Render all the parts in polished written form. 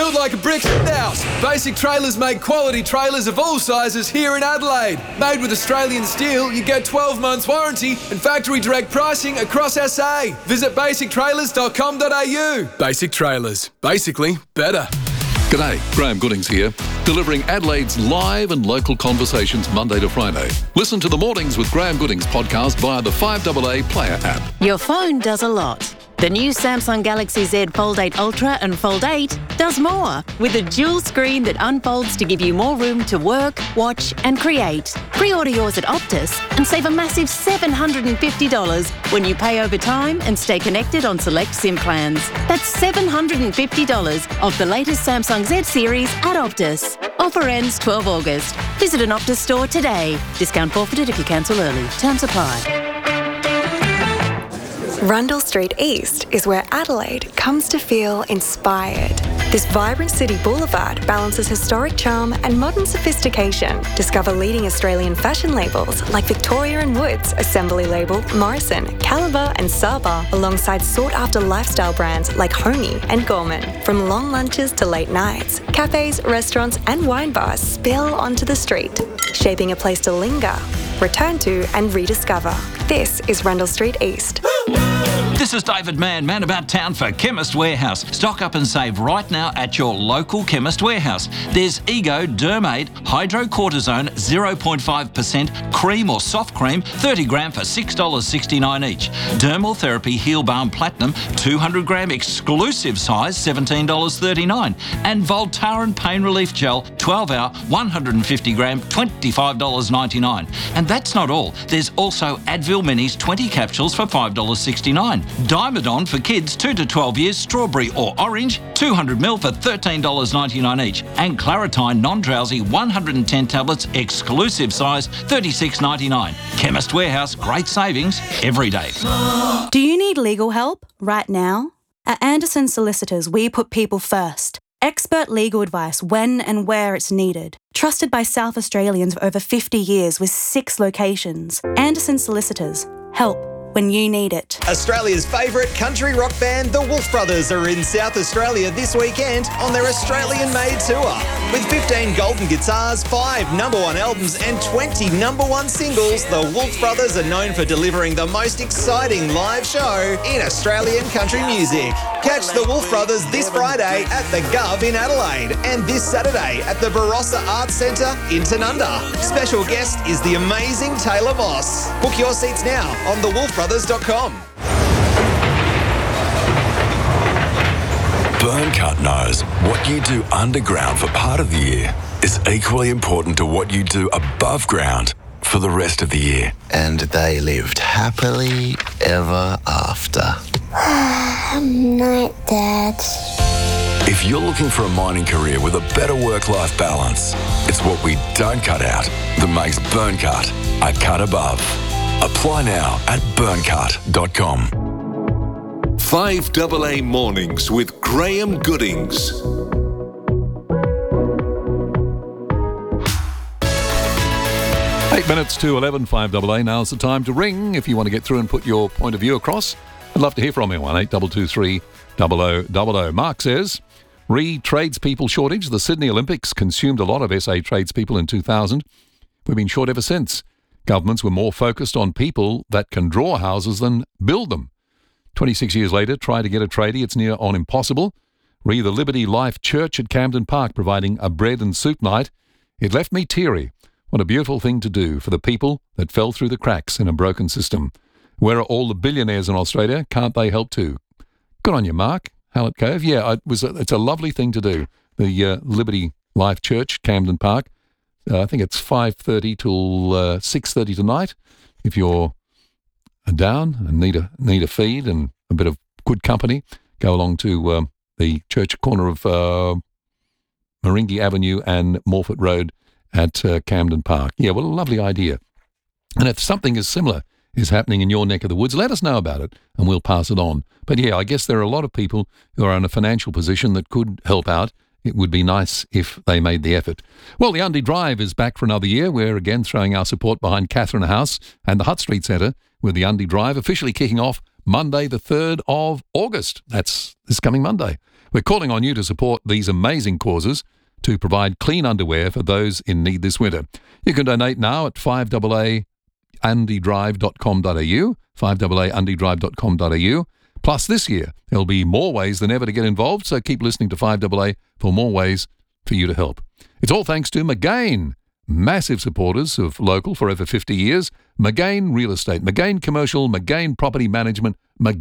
Built like a brick house, Basic Trailers make quality trailers of all sizes here in Adelaide. Made with Australian steel, you get 12 months warranty and factory direct pricing across SA. Visit basictrailers.com.au. Basic Trailers. Basically better. G'day, Graham Goodings here, delivering Adelaide's live and local conversations Monday to Friday. Listen to the Mornings with Graham Goodings podcast via the 5AA Player app. Your phone does a lot. The new Samsung Galaxy Z Fold 8 Ultra and Fold 8 does more, with a dual screen that unfolds to give you more room to work, watch and create. Pre-order yours at Optus and save a massive $750 when you pay over time and stay connected on select SIM plans. That's $750 off the latest Samsung Z series at Optus. Offer ends 12 August. Visit an Optus store today. Discount forfeited if you cancel early. Terms apply. Rundle Street East is where Adelaide comes to feel inspired. This vibrant city boulevard balances historic charm and modern sophistication. Discover leading Australian fashion labels like Victoria & Woods, Assembly Label, Morrison, Caliber and Saba, alongside sought-after lifestyle brands like Homey and Gorman. From long lunches to late nights, cafes, restaurants and wine bars spill onto the street, shaping a place to linger, return to and rediscover. This is Rundle Street East. This is David Mann, man about town for Chemist Warehouse. Stock up and save right now at your local Chemist Warehouse. There's Ego Dermade Hydrocortisone 0.5% cream or soft cream, 30 gram for $6.69 each. Dermal Therapy Heal Balm Platinum 200 gram exclusive size, $17.39. And Voltaren Pain Relief Gel 12 hour 150 gram, $25.99. And that's not all. There's also Advil Minis 20 capsules for $5.69. Dimedon for kids 2 to 12 years, strawberry or orange, 200ml for $13.99 each. And Claritine non-drowsy 110 tablets, exclusive size, $36.99. Chemist Warehouse, great savings every day. Do you need legal help right now? At Anderson Solicitors, we put people first. Expert legal advice when and where it's needed. Trusted by South Australians for over 50 years with 6 locations. Anderson Solicitors. Help when you need it. Australia's favourite country rock band, the Wolf Brothers, are in South Australia this weekend on their Australian-made tour. With 15 golden guitars, 5 #1 albums and 20 #1 singles, the Wolf Brothers are known for delivering the most exciting live show in Australian country music. Catch the Wolf Brothers this Friday at the Gov in Adelaide and this Saturday at the Barossa Arts Centre in Tanunda. Special guest is the amazing Taylor Moss. Book your seats now on thewolfbrothers.com. Burncut knows what you do underground for part of the year is equally important to what you do above ground for the rest of the year. And they lived happily ever after. Night, Dad. If you're looking for a mining career with a better work-life balance, it's what we don't cut out that makes Burncut a cut above. Apply now at burncut.com. 5AA Mornings with Graham Goodings. Eight minutes to 11, 5AA. Now's the time to ring if you want to get through and put your point of view across. I'd love to hear from you. 1-822-3 0000. Mark says, tradespeople shortage. The Sydney Olympics consumed a lot of SA tradespeople in 2000. We've been short ever since. Governments were more focused on people that can draw houses than build them. 26 years later, try to get a tradie, it's near on impossible. The Liberty Life Church at Camden Park providing a bread and soup night. It left me teary. What a beautiful thing to do for the people that fell through the cracks in a broken system. Where are all the billionaires in Australia? Can't they help too? Good on you, Mark. Hallett Cove. Yeah, it's a lovely thing to do. The Liberty Life Church, Camden Park. I think it's 5:30 till 6:30 tonight. If you're down and need a feed and a bit of good company, go along to the church corner of Maringi Avenue and Morford Road at Camden Park. Yeah, what a lovely idea. And if something is similar is happening in your neck of the woods, let us know about it and we'll pass it on. But yeah, I guess there are a lot of people who are in a financial position that could help out. It would be nice if they made the effort. Well, the Undy Drive is back for another year. We're again throwing our support behind Catherine House and the Hutt Street Centre with the Undy Drive officially kicking off Monday the 3rd of August. That's this coming Monday. We're calling on you to support these amazing causes to provide clean underwear for those in need this winter. You can donate now at 5AAundydrive.com.au, 5AAundydrive.com.au. Plus, this year, there'll be more ways than ever to get involved, so keep listening to 5AA for more ways for you to help. It's all thanks to McGain, massive supporters of local for over 50 years. McGain Real Estate, McGain Commercial, McGain Property Management,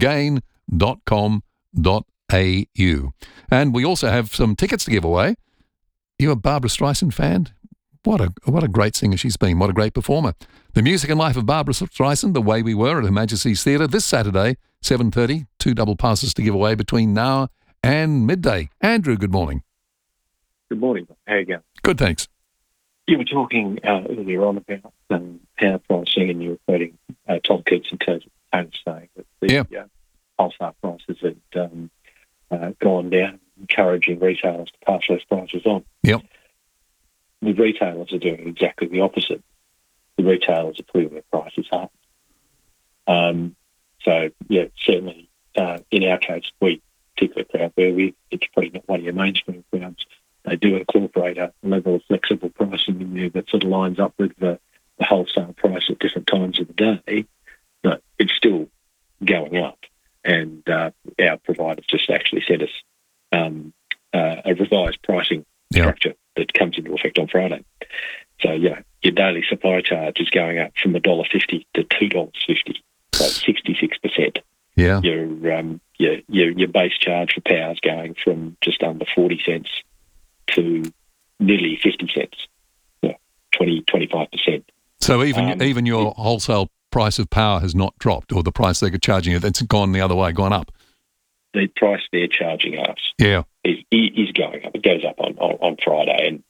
McGain.com.au. And we also have some tickets to give away. You a Barbara Streisand fan? What a great singer she's been. What a great performer. The Music and Life of Barbara Streisand, The Way We Were at Her Majesty's Theatre this Saturday, 7:30. 2 double passes to give away between now and midday. Andrew, good morning. Good morning. How are you going? Good, thanks. You were talking earlier on about power pricing, and you were quoting Tom Keats in terms of saying that the wholesale prices had gone down, encouraging retailers to pass those prices on. Yep. The retailers are doing exactly the opposite. The retailers are putting their prices up. So, certainly in our case, we particularly proud where it's probably not one of your mainstream crowds. They do incorporate a level of flexible pricing in there that sort of lines up with the wholesale price at different times of the day, but it's still going up. And our providers just actually sent us a revised pricing structure that comes into effect on Friday. So, your daily supply charge is going up from $1.50 to $2.50, so 66%. Yeah. Your base charge for power is going from just under 40 cents to nearly 50 cents, 25%. So even your wholesale price of power has not dropped, or the price they're charging you, that's gone the other way, gone up? The price they're charging us is going up. It goes up on Friday, and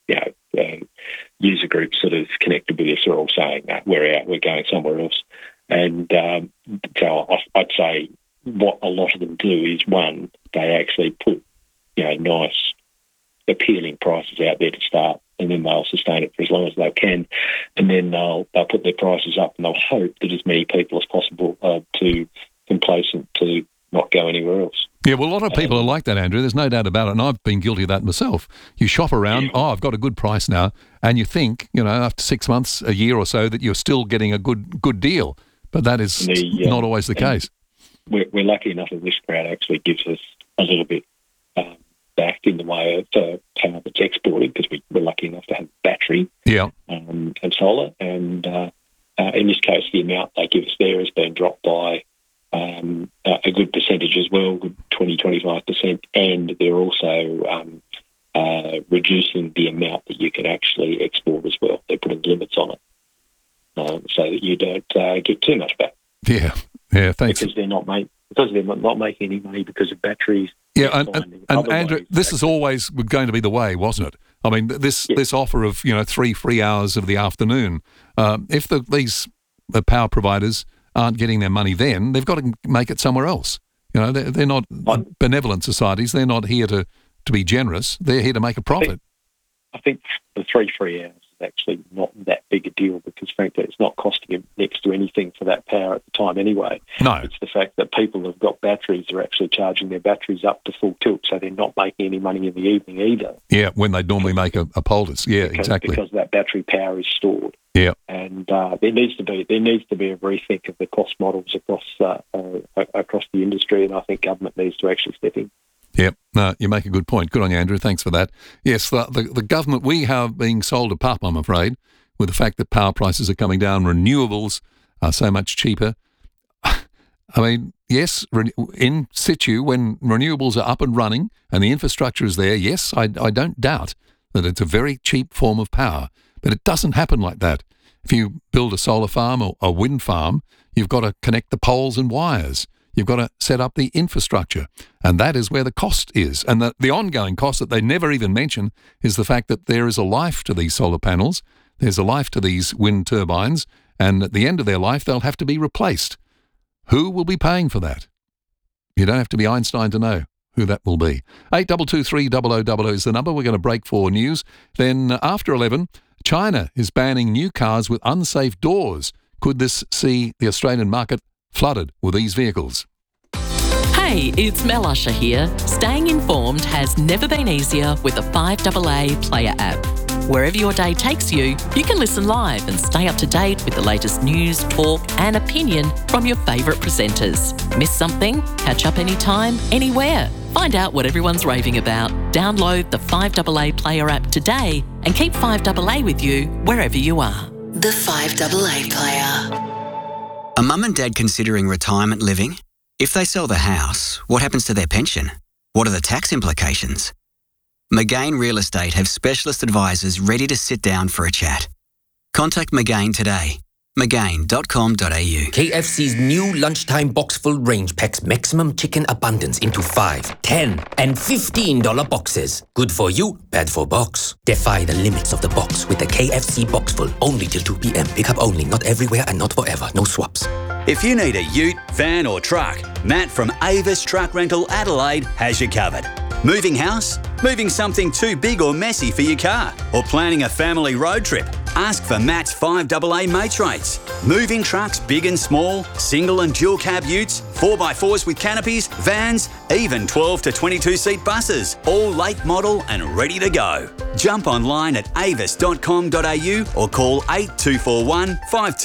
user groups sort of connected with us are all saying that we're out, we're going somewhere else. And so I'd say what a lot of them do is, one, they actually put nice, appealing prices out there to start, and then they'll sustain it for as long as they can, and then they'll put their prices up, and they'll hope that as many people as possible are too complacent to not go anywhere else. Yeah, well, a lot of people are like that, Andrew. There's no doubt about it, and I've been guilty of that myself. You shop around, I've got a good price now, and you think, after 6 months, a year or so, that you're still getting a good deal, but that is not always the case. We're lucky enough that this crowd actually gives us a little bit back in the way of power that's exported, because we're lucky enough to have battery and solar, and in this case the amount they give us there has been dropped by a good percentage as well, good 20-25%, and they're also reducing the amount that you can actually export as well. They're putting limits on it so that you don't get too much back. Yeah, thanks. Because they're not making any money because of batteries. Yeah, and Andrew, this is always going to be the way, wasn't it? I mean, this offer of 3 free hours of the afternoon. If these power providers aren't getting their money, then they've got to make it somewhere else. They're not benevolent societies. They're not here to be generous. They're here to make a profit. I think the 3 free hours is actually not that big a deal, because frankly it's not costing them next to anything for that power at the time anyway. No. It's the fact that people who've got batteries are actually charging their batteries up to full tilt, so they're not making any money in the evening either. Yeah, when they normally make a poultice. Yeah, exactly. Because that battery power is stored. Yeah. And there needs to be a rethink of the cost models across the industry, and I think government needs to actually step in. Yep, no, you make a good point. Good on you, Andrew. Thanks for that. Yes, the government, we have being sold a pup, I'm afraid, with the fact that power prices are coming down, renewables are so much cheaper. I mean, yes, in situ, when renewables are up and running and the infrastructure is there, yes, I don't doubt that it's a very cheap form of power, but it doesn't happen like that. If you build a solar farm or a wind farm, you've got to connect the poles and wires. You've got to set up the infrastructure, and that is where the cost is. And the ongoing cost that they never even mention is the fact that there is a life to these solar panels, there's a life to these wind turbines, and at the end of their life, they'll have to be replaced. Who will be paying for that? You don't have to be Einstein to know who that will be. 8223 is the number. We're going to break for news. Then after 11, China is banning new cars with unsafe doors. Could this see the Australian market flooded with these vehicles? Hey, it's Mel Usher here. Staying informed has never been easier with the 5AA Player app. Wherever your day takes you, you can listen live and stay up to date with the latest news, talk and opinion from your favourite presenters. Miss something? Catch up anytime, anywhere. Find out what everyone's raving about. Download the 5AA Player app today and keep 5AA with you wherever you are. The 5AA Player. Are mum and dad considering retirement living? If they sell the house, what happens to their pension? What are the tax implications? McGain Real Estate have specialist advisors ready to sit down for a chat. Contact McGain today. McGain.com.au. KFC's new lunchtime box-full range packs maximum chicken abundance into 5, 10 and $15 boxes. Good for you, bad for box. Defy the limits of the box with the KFC box-full. Only till 2 p.m. Pick up only, not everywhere and not forever. No swaps. If you need a ute, van or truck, Matt from Avis Truck Rental Adelaide has you covered. Moving house? Moving something too big or messy for your car? Or planning a family road trip? Ask for Matt's 5AA mates rates. Moving trucks big and small, single and dual cab utes, 4x4s with canopies, vans, even 12 to 22 seat buses. All late model and ready to go. Jump online at avis.com.au or call 8241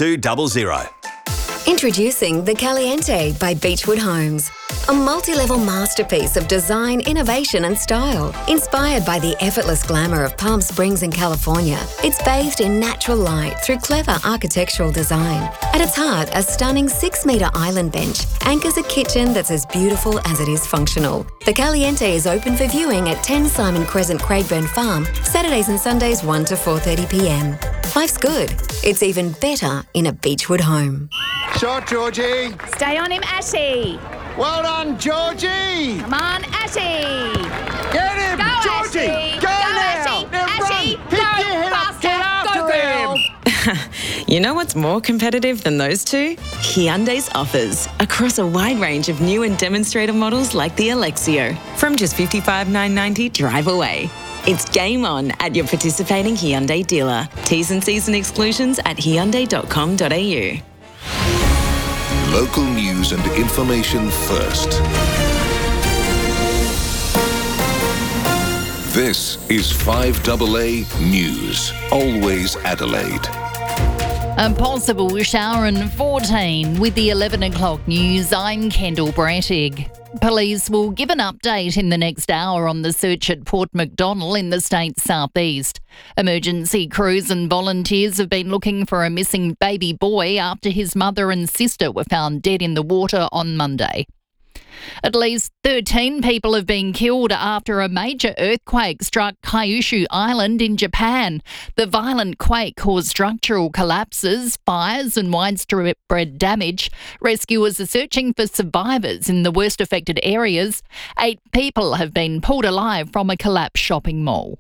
5200. Introducing The Caliente by Beechwood Homes. A multi-level masterpiece of design, innovation and style. Inspired by the effortless glamour of Palm Springs in California, it's bathed in natural light through clever architectural design. At its heart, a stunning 6-metre island bench anchors a kitchen that's as beautiful as it is functional. The Caliente is open for viewing at 10 Simon Crescent, Craigburn Farm, Saturdays and Sundays 1 to 4:30 p.m. Life's good. It's even better in a Beechwood home. Shot, Georgie. Stay on him, Ashy. Well done, Georgie. Come on, Ashy. Get him, go, Georgie. Ashy. Go now. Now Ashy, run. pick Go your head up. faster. Get after him. You know what's more competitive than those two? Hyundai's offers across a wide range of new and demonstrator models like the Alexio. From just $55,990 drive away. It's game on at your participating Hyundai dealer. T's and C's and exclusions at hyundai.com.au. Local news and information first. This is 5AA News. Always Adelaide. A possible shower in 14 with the 11 o'clock news. I'm Kendall Brattig. Police will give an update in the next hour on the search at Port MacDonnell in the state's southeast. Emergency crews and volunteers have been looking for a missing baby boy after his mother and sister were found dead in the water on Monday. At least 13 people have been killed after a major earthquake struck Kyushu Island in Japan. The violent quake caused structural collapses, fires and widespread damage. Rescuers are searching for survivors in the worst affected areas. 8 people have been pulled alive from a collapsed shopping mall.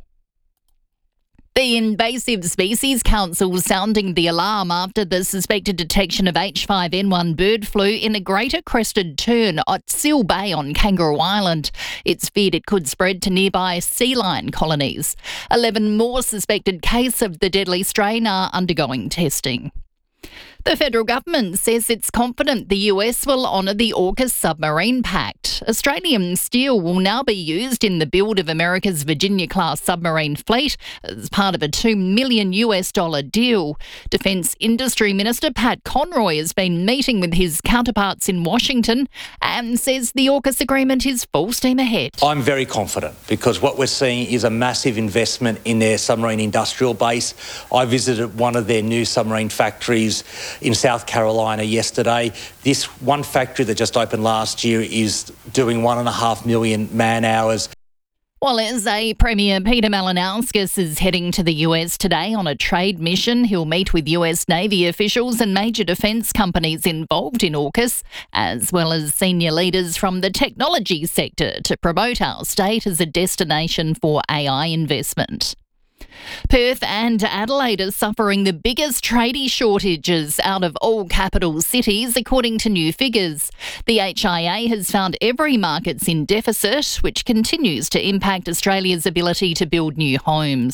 The Invasive Species Council sounding the alarm after the suspected detection of H5N1 bird flu in a greater crested tern at Seal Bay on Kangaroo Island. It's feared it could spread to nearby sea lion colonies. 11 more suspected cases of the deadly strain are undergoing testing. The federal government says it's confident the US will honour the AUKUS submarine pact. Australian steel will now be used in the build of America's Virginia-class submarine fleet as part of a $2 million deal. Defence Industry Minister Pat Conroy has been meeting with his counterparts in Washington and says the AUKUS agreement is full steam ahead. I'm very confident because what we're seeing is a massive investment in their submarine industrial base. I visited one of their new submarine factories in South Carolina yesterday. This one factory that just opened last year is doing 1.5 million man hours. Well, as Premier Peter Malinauskas is heading to the US today on a trade mission, he'll meet with US Navy officials and major defence companies involved in AUKUS, as well as senior leaders from the technology sector to promote our state as a destination for AI investment. Perth and Adelaide are suffering the biggest tradie shortages out of all capital cities, according to new figures. The HIA has found every market's in deficit, which continues to impact Australia's ability to build new homes.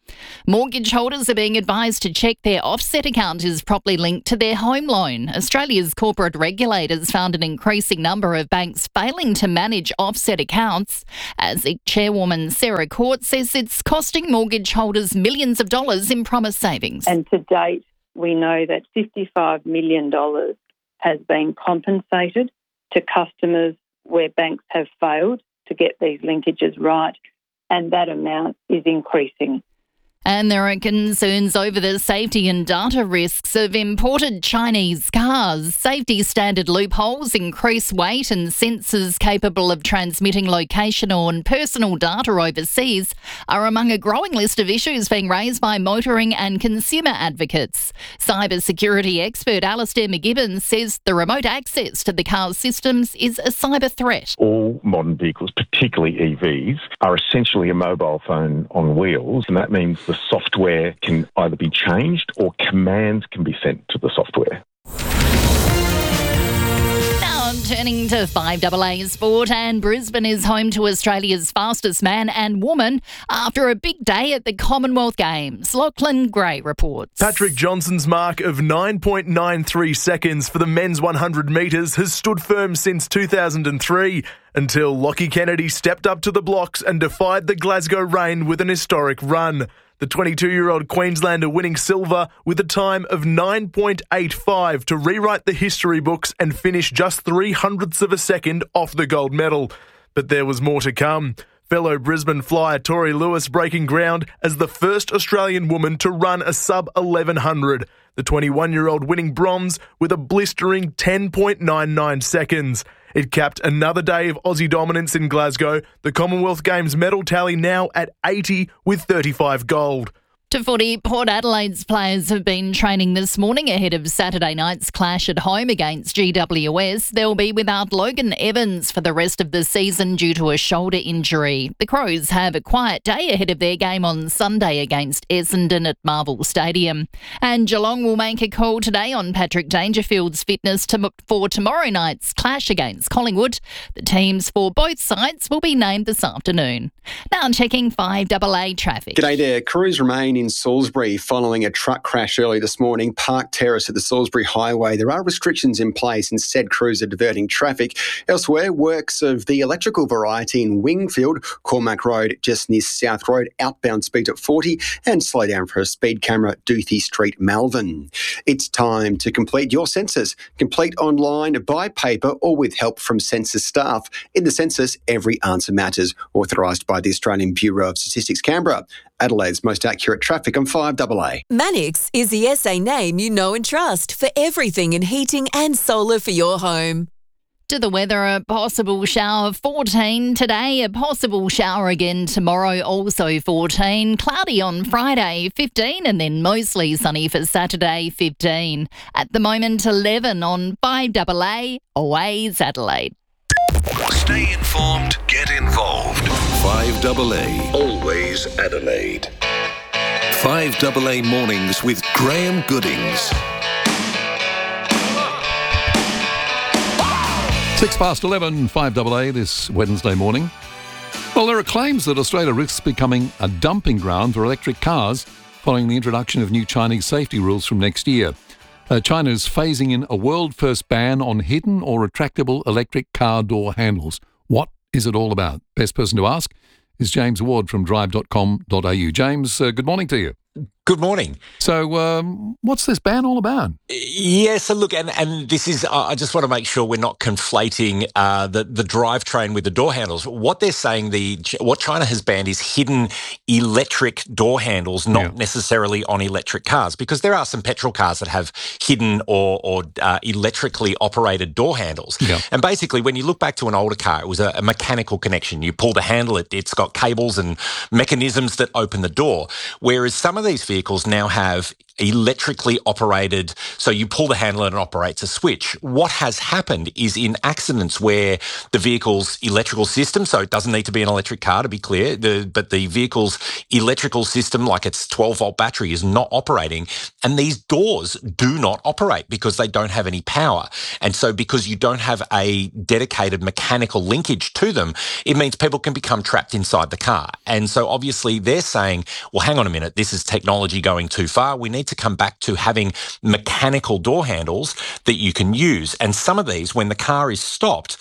Mortgage holders are being advised to check their offset account is properly linked to their home loan. Australia's corporate regulators found an increasing number of banks failing to manage offset accounts. As the chairwoman Sarah Court says it's costing mortgage holders millions of dollars in promised savings. And to date, we know that $55 million has been compensated to customers where banks have failed to get these linkages right, and that amount is increasing. And there are concerns over the safety and data risks of imported Chinese cars. Safety standard loopholes, increased weight and sensors capable of transmitting locational and personal data overseas are among a growing list of issues being raised by motoring and consumer advocates. Cybersecurity expert Alistair McGibbon says the remote access to the car's systems is a cyber threat. All modern vehicles, particularly EVs, are essentially a mobile phone on wheels, and that means the software can either be changed or commands can be sent to the software. Now turning to 5AA Sport, and Brisbane is home to Australia's fastest man and woman after a big day at the Commonwealth Games. Lachlan Gray reports. Patrick Johnson's mark of 9.93 seconds for the men's 100 metres has stood firm since 2003 until Lockie Kennedy stepped up to the blocks and defied the Glasgow rain with an historic run. The 22-year-old Queenslander winning silver with a time of 9.85 to rewrite the history books and finish just 0.03 of a second off the gold medal. But there was more to come. Fellow Brisbane flyer Tori Lewis breaking ground as the first Australian woman to run a sub-1100. The 21-year-old winning bronze with a blistering 10.99 seconds. It capped another day of Aussie dominance in Glasgow. The Commonwealth Games medal tally now at 80 with 35 gold. To footy, Port Adelaide's players have been training this morning ahead of Saturday night's clash at home against GWS. They'll be without Logan Evans for the rest of the season due to a shoulder injury. The Crows have a quiet day ahead of their game on Sunday against Essendon at Marvel Stadium. And Geelong will make a call today on Patrick Dangerfield's fitness for tomorrow night's clash against Collingwood. The teams for both sides will be named this afternoon. Now checking 5AA traffic. G'day there. Crews remain in Salisbury following a truck crash early this morning. Park Terrace at the Salisbury Highway. There are restrictions in place and said crews are diverting traffic. Elsewhere, works of the electrical variety in Wingfield, Cormac Road just near South Road, outbound speed at 40 and slow down for a speed camera at Duthie Street, Malvern. It's time to complete your census. Complete online, by paper or with help from census staff. In the census, every answer matters. Authorised by the Australian Bureau of Statistics, Canberra. Adelaide's most accurate traffic on 5AA. Mannix is the SA name you know and trust for everything in heating and solar for your home. To the weather, a possible shower 14 today, a possible shower again tomorrow, also 14. Cloudy on Friday 15 and then mostly sunny for Saturday 15. At the moment 11 on 5AA, always Adelaide. Stay informed, get involved. 5AA, always Adelaide. 5AA Mornings with Graham Goodings. 11, 5AA this Wednesday morning. Well, there are claims that Australia risks becoming a dumping ground for electric cars following the introduction of new Chinese safety rules from next year. China is phasing in a world-first ban on hidden or retractable electric car door handles. What is it all about? Best person to ask is James Ward from drive.com.au. James, good morning to you. Good morning. So what's this ban all about? Yeah, so look, and this is, I just want to make sure we're not conflating the drivetrain with the door handles. What they're saying, what China has banned is hidden electric door handles, not necessarily on electric cars, because there are some petrol cars that have hidden or electrically operated door handles. Yeah. And basically, when you look back to an older car, it was a mechanical connection. You pull the handle, it's got cables and mechanisms that open the door, whereas some of these vehicles now have electrically operated, so you pull the handle and it operates a switch. What has happened is in accidents where the vehicle's electrical system, so it doesn't need to be an electric car to be clear, but the vehicle's electrical system, like its 12-volt battery, is not operating, and these doors do not operate because they don't have any power. And so because you don't have a dedicated mechanical linkage to them, it means people can become trapped inside the car. And so obviously they're saying, well, hang on a minute, this is technology going too far. We need to come back to having mechanical door handles that you can use. And some of these, when the car is stopped,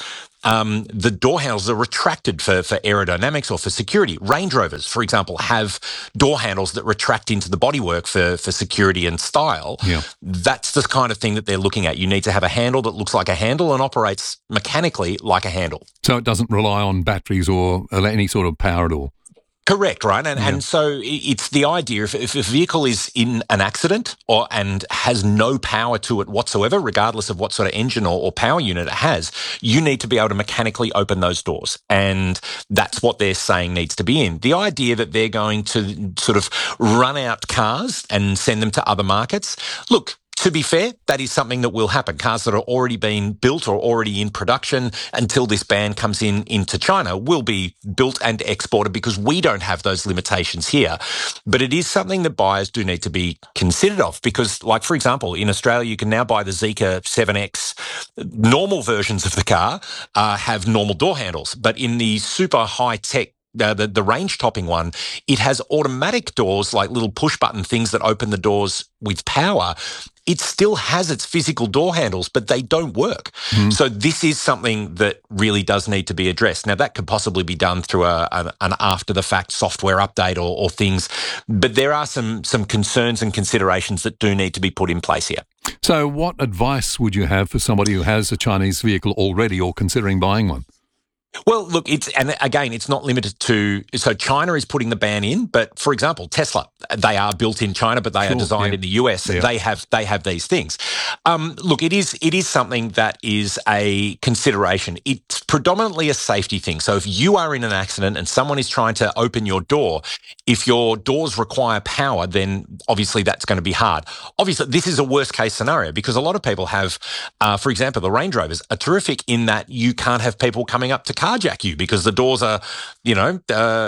the door handles are retracted for aerodynamics or for security. Range Rovers, for example, have door handles that retract into the bodywork for security and style. Yeah. That's the kind of thing that they're looking at. You need to have a handle that looks like a handle and operates mechanically like a handle. So it doesn't rely on batteries or any sort of power at all. Correct, right? And so it's the idea, if a vehicle is in an accident and has no power to it whatsoever, regardless of what sort of engine or power unit it has, you need to be able to mechanically open those doors. And that's what they're saying needs to be in. The idea that they're going to sort of run out cars and send them to other markets, look, to be fair, that is something that will happen. Cars that are already being built or already in production until this ban comes into China will be built and exported because we don't have those limitations here. But it is something that buyers do need to be considered of because, like, for example, in Australia, you can now buy the Zeekr 7X. Normal versions of the car have normal door handles, but in the super high-tech the range topping one, it has automatic doors, like little push button things that open the doors with power. It still has its physical door handles, but they don't work. So this is something that really does need to be addressed. Now, that could possibly be done through an after-the-fact software update or things, but there are some concerns and considerations that do need to be put in place here. So what advice would you have for somebody who has a Chinese vehicle already or considering buying one? Well, look, it's not limited to, so China is putting the ban in, but for example, Tesla, they are built in China, but they are designed in the US. Yeah. They have these things. Look, it is something that is a consideration. It's predominantly a safety thing. So if you are in an accident and someone is trying to open your door, if your doors require power, then obviously that's going to be hard. Obviously, this is a worst case scenario because a lot of people have, for example, the Range Rovers are terrific in that you can't have people coming up to carjack you because the doors are, hidden.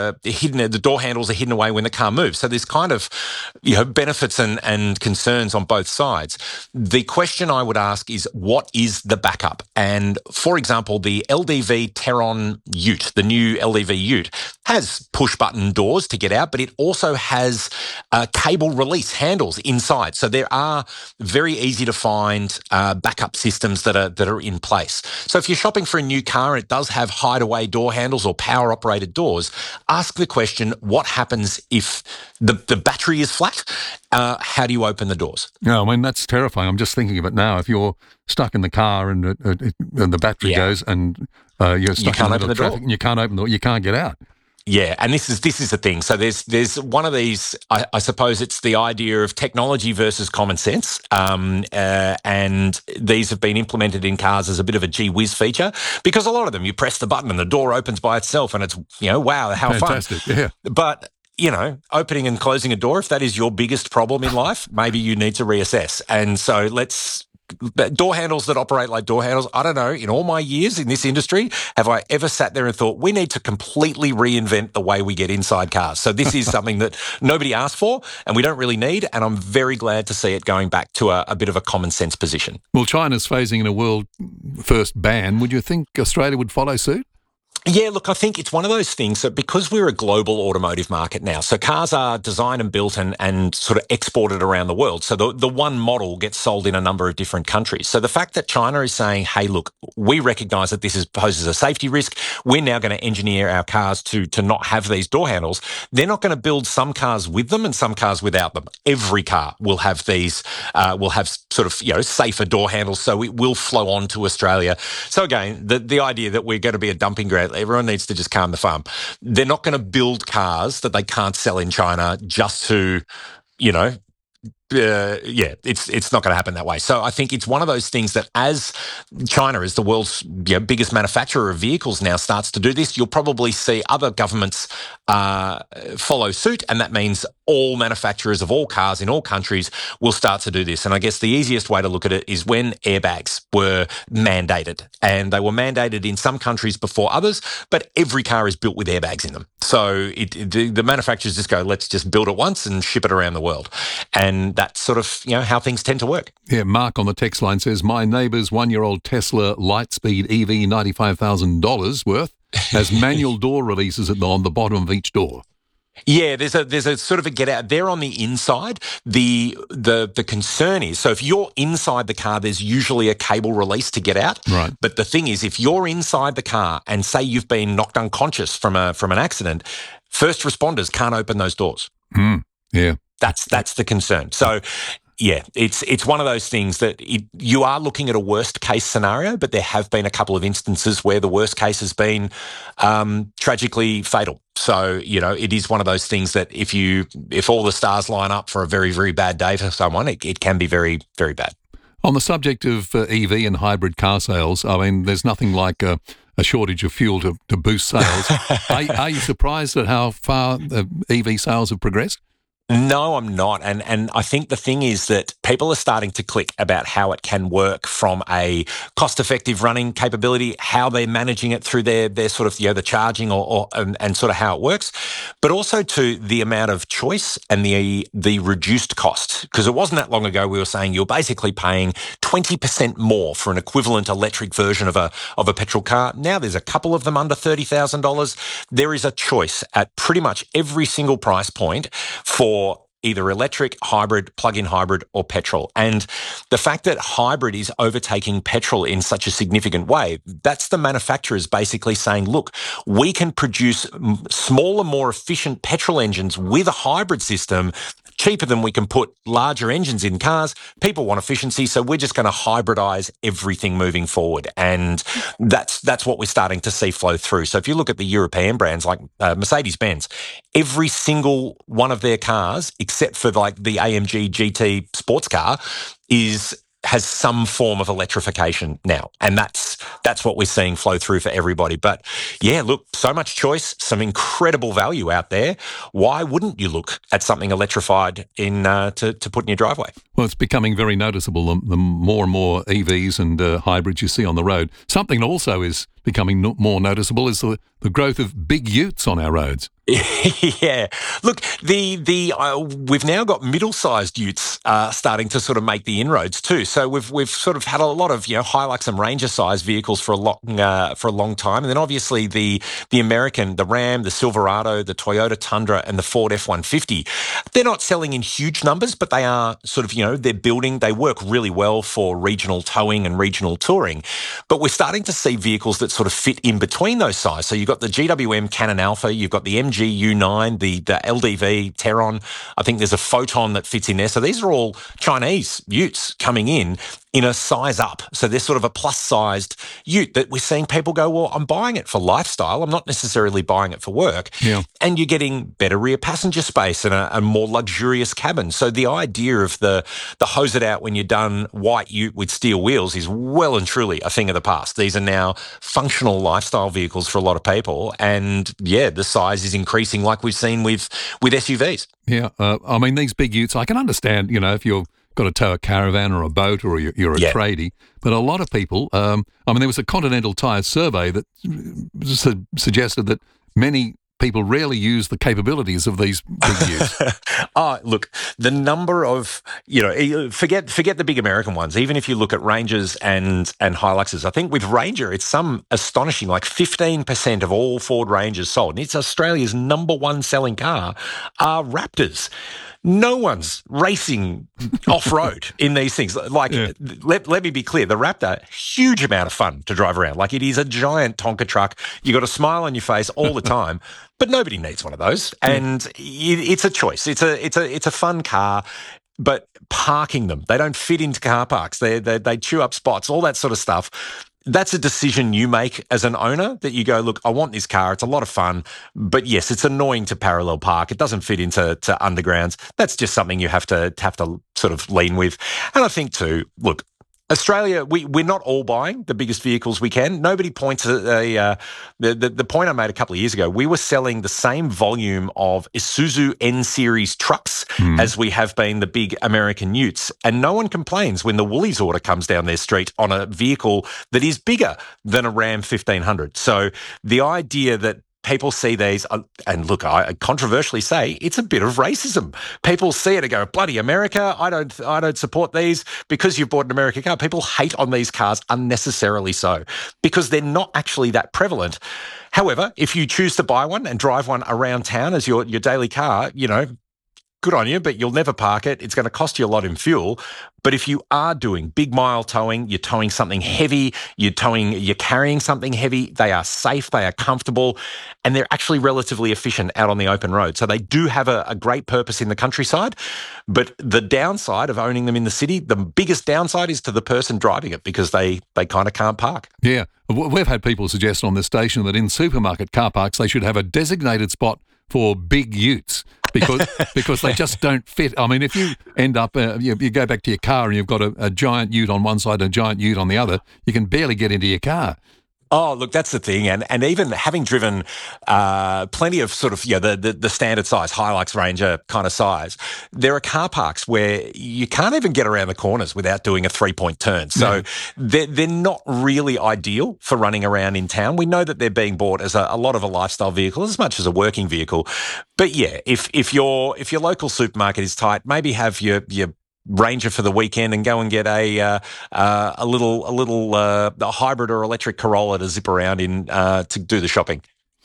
The door handles are hidden away when the car moves. So there's kind of, benefits and concerns on both sides. The question I would ask is, what is the backup? And for example, the LDV Terron Ute, the new LDV Ute, has push-button doors to get out, but it also has cable release handles inside. So there are very easy to find backup systems that are in place. So if you're shopping for a new car and it does have hideaway door handles or power-operated doors, ask the question, what happens if the battery is flat? How do you open the doors? No, I mean, that's terrifying. I'm just thinking of it now. If you're stuck in the car and the battery goes and you're stuck in the traffic and you can't open the door, you can't get out. Yeah, and this is the thing. So there's one of these. I suppose it's the idea of technology versus common sense, and these have been implemented in cars as a bit of a gee whiz feature because a lot of them you press the button and the door opens by itself, and it's wow, how fantastic, fun. Yeah, but opening and closing a door, if that is your biggest problem in life, maybe you need to reassess. And so door handles that operate like door handles, I don't know, in all my years in this industry, have I ever sat there and thought, we need to completely reinvent the way we get inside cars. So this is something that nobody asked for and we don't really need, and I'm very glad to see it going back to a bit of a common sense position. Well, China's phasing in a world first ban. Would you think Australia would follow suit? Yeah, look, I think it's one of those things that because we're a global automotive market now, so cars are designed and built and sort of exported around the world. So the one model gets sold in a number of different countries. So the fact that China is saying, hey, look, we recognise that this poses a safety risk. We're now going to engineer our cars to not have these door handles. They're not going to build some cars with them and some cars without them. Every car will have these, will have sort of, safer door handles. So it will flow on to Australia. So again, the idea that we're going to be a dumping ground, everyone needs to just calm the farm. They're not going to build cars that they can't sell in China just to, it's not going to happen that way. So I think it's one of those things that as China is the world's biggest manufacturer of vehicles now starts to do this, you'll probably see other governments follow suit, and that means all manufacturers of all cars in all countries will start to do this. And I guess the easiest way to look at it is when airbags were mandated, and they were mandated in some countries before others, but every car is built with airbags in them. So the manufacturers just go, let's just build it once and ship it around the world. And that's sort of, how things tend to work. Yeah, Mark on the text line says, my neighbour's 1-year-old Tesla Lightspeed EV, $95,000 worth, has manual door releases on the bottom of each door. Yeah, there's a sort of a get out there on the inside. The concern is, so if you're inside the car, there's usually a cable release to get out. Right. But the thing is, if you're inside the car and say you've been knocked unconscious from an accident, first responders can't open those doors. Yeah. That's the concern. So, yeah, it's one of those things that you are looking at a worst case scenario, but there have been a couple of instances where the worst case has been tragically fatal. So, it is one of those things that if all the stars line up for a very, very bad day for someone, it can be very, very bad. On the subject of EV and hybrid car sales, I mean, there's nothing like a shortage of fuel to boost sales. Are you surprised at how far EV sales have progressed? No, I'm not. And I think the thing is that people are starting to click about how it can work from a cost-effective running capability, how they're managing it through their sort of, the charging and sort of how it works, but also to the amount of choice and the reduced cost. Because it wasn't that long ago we were saying you're basically paying 20% more for an equivalent electric version of a petrol car. Now there's a couple of them under $30,000. There is a choice at pretty much every single price point for either electric, hybrid, plug-in hybrid, or petrol. And the fact that hybrid is overtaking petrol in such a significant way, that's the manufacturers basically saying, look, we can produce smaller, more efficient petrol engines with a hybrid system cheaper than we can put larger engines in cars. People want efficiency, so we're just going to hybridize everything moving forward. And that's what we're starting to see flow through. So if you look at the European brands like Mercedes-Benz, every single one of their cars, except for like the AMG GT sports car, has some form of electrification now. And that's what we're seeing flow through for everybody. But yeah, look, so much choice, some incredible value out there. Why wouldn't you look at something electrified to put in your driveway? Well, it's becoming very noticeable, the more and more EVs and hybrids you see on the road. Something also is becoming more noticeable is the growth of big utes on our roads. Yeah. Look, we've now got middle-sized utes starting to sort of make the inroads too. So we've sort of had a lot of Hilux and Ranger-sized vehicles for a long time, and then obviously the American, the Ram, the Silverado, the Toyota Tundra, and the Ford F-150. They're not selling in huge numbers, but they are sort of they're building. They work really well for regional towing and regional touring. But we're starting to see vehicles that sort of fit in between those sizes. So you've got the GWM Cannon Alpha, you've got the MG U9, the LDV Teron. I think there's a Photon that fits in there. So these are all Chinese utes coming in a size up. So they're sort of a plus-sized ute that we're seeing people go, well, I'm buying it for lifestyle. I'm not necessarily buying it for work. Yeah. And you're getting better rear passenger space and a more luxurious cabin. So the idea of the hose it out when you're done white ute with steel wheels is well and truly a thing of the past. These are now functional lifestyle vehicles for a lot of people. And yeah, the size is increasing like we've seen with SUVs. Yeah. I mean, these big utes, I can understand, if you're got to tow a caravan or a boat or you're a tradie. But a lot of people, there was a Continental Tire survey that suggested that many people rarely use the capabilities of these big utes. Look, the number of, forget the big American ones. Even if you look at Rangers and Hiluxes, I think with Ranger, it's some astonishing, like 15% of all Ford Rangers sold, and it's Australia's number one selling car, are Raptors. No one's racing off-road in these things. Like, let me be clear, the Raptor, huge amount of fun to drive around. Like, it is a giant Tonka truck. You got a smile on your face all the time, but nobody needs one of those. And it's a choice. It's a fun car. But parking them, they don't fit into car parks. They chew up spots, all that sort of stuff. that's a decision you make as an owner, that you go, look, I want this car. It's a lot of fun, but yes, it's annoying to parallel park. It doesn't fit into undergrounds. That's just something you have to sort of lean with. And I think too, look, Australia, we're not all buying the biggest vehicles we can. Nobody points at the point I made a couple of years ago. We were selling the same volume of Isuzu N-Series trucks as we have been the big American utes. And no one complains when the Woolies order comes down their street on a vehicle that is bigger than a Ram 1500. So the idea that people see these, and look, I controversially say it's a bit of racism. People see it and go, bloody America, I don't support these because you've bought an American car. People hate on these cars unnecessarily so, because they're not actually that prevalent. However, if you choose to buy one and drive one around town as your daily car, good on you, but you'll never park it. It's going to cost you a lot in fuel. But if you are doing big mile towing, you're towing something heavy, you're carrying something heavy, they are safe, they are comfortable, and they're actually relatively efficient out on the open road. So they do have a great purpose in the countryside. But the downside of owning them in the city, the biggest downside is to the person driving it, because they kind of can't park. Yeah. We've had people suggest on this station that in supermarket car parks, they should have a designated spot for big utes, because they just don't fit. I mean, if you end up, you go back to your car and you've got a giant ute on one side and a giant ute on the other, you can barely get into your car. Oh, look, that's the thing. And even having driven plenty of sort of, the standard size, Hilux Ranger kind of size, there are car parks where you can't even get around the corners without doing a 3-point turn. So they're not really ideal for running around in town. We know that they're being bought as a lot of a lifestyle vehicle as much as a working vehicle. But yeah, if your local supermarket is tight, maybe have your Ranger for the weekend and go and get a hybrid or electric Corolla to zip around in to do the shopping.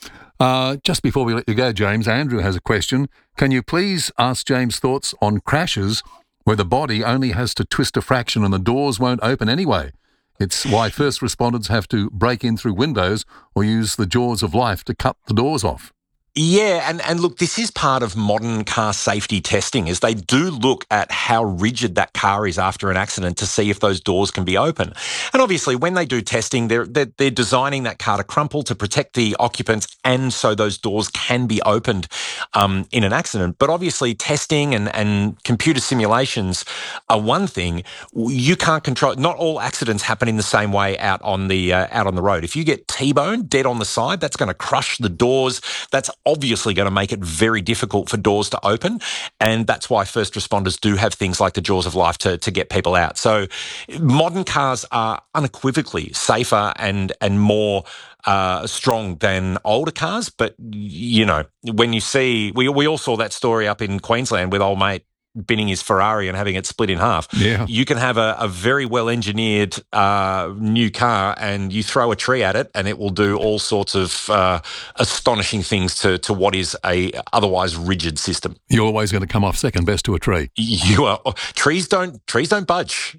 Just before we let you go, James, Andrew has a question. Can you please ask James' thoughts on crashes where the body only has to twist a fraction and the doors won't open anyway? It's why first responders have to break in through windows or use the jaws of life to cut the doors off. Yeah, and look, this is part of modern car safety testing, is they do look at how rigid that car is after an accident to see if those doors can be open. And obviously, when they do testing, they're designing that car to crumple to protect the occupants, and so those doors can be opened in an accident. But obviously, testing and computer simulations are one thing. You can't control. Not all accidents happen in the same way out on the road. If you get T-boned dead on the side, that's going to crush the doors. That's obviously going to make it very difficult for doors to open, and that's why first responders do have things like the jaws of life to get people out. So modern cars are unequivocally safer and more strong than older cars. But, when you see, we all saw that story up in Queensland with old mate binning his Ferrari and having it split in half. Yeah. You can have a very well-engineered new car and you throw a tree at it and it will do all sorts of astonishing things to what is a otherwise rigid system. You're always going to come off second best to a tree. You are. Trees don't budge,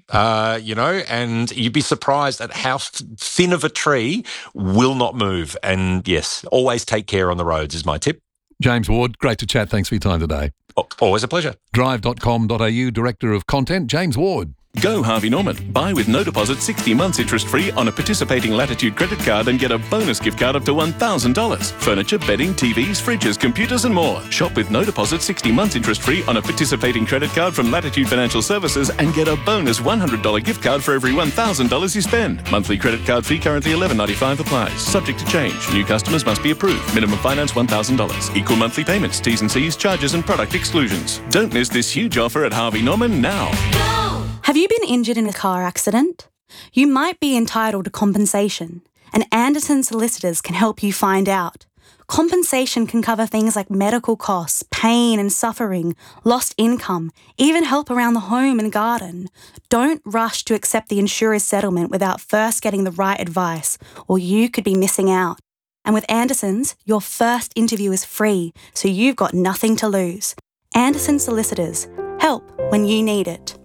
and you'd be surprised at how thin of a tree will not move. And yes, always take care on the roads is my tip. James Ward, great to chat. Thanks for your time today. Always a pleasure. Drive.com.au Director of Content, James Ward. Go Harvey Norman. Buy with no deposit 60 months interest-free on a participating Latitude credit card and get a bonus gift card up to $1,000. Furniture, bedding, TVs, fridges, computers and more. Shop with no deposit 60 months interest-free on a participating credit card from Latitude Financial Services and get a bonus $100 gift card for every $1,000 you spend. Monthly credit card fee currently $11.95 applies. Subject to change. New customers must be approved. Minimum finance $1,000. Equal monthly payments, T's and C's, charges and product exclusions. Don't miss this huge offer at Harvey Norman now. Have you been injured in a car accident? You might be entitled to compensation, and Anderson Solicitors can help you find out. Compensation can cover things like medical costs, pain and suffering, lost income, even help around the home and garden. Don't rush to accept the insurer's settlement without first getting the right advice, or you could be missing out. And with Anderson's, your first interview is free, so you've got nothing to lose. Anderson Solicitors. Help when you need it.